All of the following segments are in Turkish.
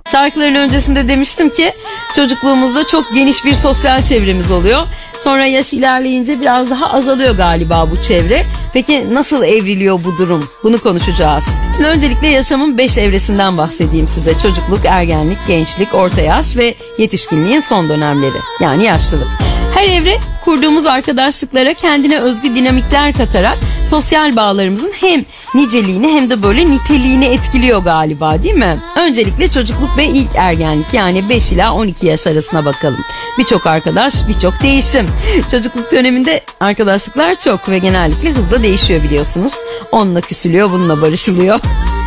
Şarkıların öncesinde demiştim ki çocukluğumuzda çok geniş bir sosyal çevremiz oluyor. Sonra yaş ilerleyince biraz daha azalıyor galiba bu çevre. Peki nasıl evriliyor bu durum? Bunu konuşacağız. Şimdi öncelikle yaşamın 5 evresinden bahsedeyim size. Çocukluk, ergenlik, gençlik, orta yaş ve yetişkinliğin son dönemleri. Yani yaşlılık. Her evre kurduğumuz arkadaşlıklara kendine özgü dinamikler katarak sosyal bağlarımızın hem niceliğini hem de böyle niteliğini etkiliyor galiba, değil mi? Öncelikle çocukluk ve ilk ergenlik, yani 5 ila 12 yaş arasına bakalım. Birçok arkadaş, birçok değişim. Çocukluk döneminde arkadaşlıklar çok ve genellikle hızla değişiyor biliyorsunuz. Onunla küsülüyor, bununla barışılıyor.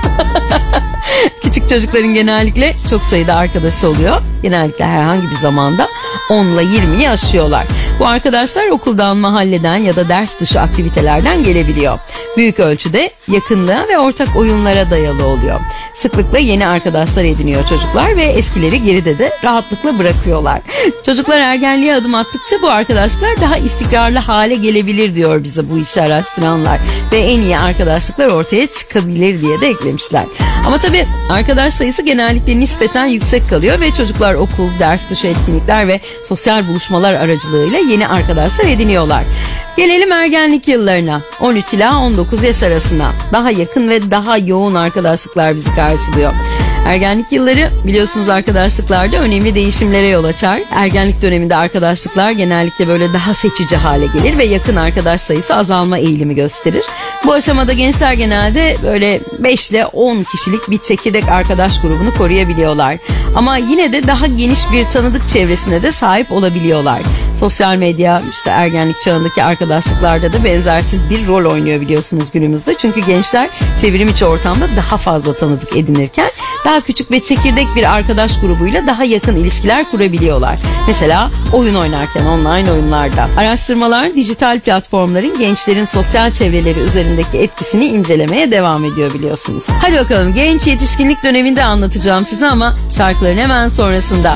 Küçük çocukların genellikle çok sayıda arkadaşı oluyor. Genellikle herhangi bir zamanda 10 ile 20'yi aşıyorlar. Bu arkadaşlar okuldan, mahalleden ya da ders dışı aktivitelerden gelebiliyor. Büyük ölçüde yakınlığa ve ortak oyunlara dayalı oluyor. Sıklıkla yeni arkadaşlar ediniyor çocuklar ve eskileri geride de rahatlıkla bırakıyorlar. Çocuklar ergenliğe adım attıkça bu arkadaşlıklar daha istikrarlı hale gelebilir diyor bize bu işi araştıranlar. Ve en iyi arkadaşlıklar ortaya çıkabilir diye de eklemişler. Ama tabii arkadaş sayısı genellikle nispeten yüksek kalıyor ve çocuklar okul, ders dışı etkinlikler ve sosyal buluşmalar aracılığıyla yeni arkadaşlar ediniyorlar. Gelelim ergenlik yıllarına, 13 ila 19 yaş arasına. Daha yakın ve daha yoğun arkadaşlıklar bizi karşılıyor. Ergenlik yılları biliyorsunuz arkadaşlıklarda önemli değişimlere yol açar. Ergenlik döneminde arkadaşlıklar genellikle böyle daha seçici hale gelir ve yakın arkadaş sayısı azalma eğilimi gösterir. Bu aşamada gençler genelde böyle 5 ile 10 kişilik bir çekirdek arkadaş grubunu koruyabiliyorlar. Ama yine de daha geniş bir tanıdık çevresine de sahip olabiliyorlar. Sosyal medya işte ergenlik çağındaki arkadaşlıklarda da benzersiz bir rol oynuyor biliyorsunuz günümüzde. Çünkü gençler çevrim içi ortamda daha fazla tanıdık edinirken daha küçük ve çekirdek bir arkadaş grubuyla daha yakın ilişkiler kurabiliyorlar. Mesela oyun oynarken online oyunlarda. Araştırmalar dijital platformların gençlerin sosyal çevreleri üzerindeki etkisini incelemeye devam ediyor biliyorsunuz. Hadi bakalım genç yetişkinlik döneminde anlatacağım size ama şarkıların hemen sonrasında.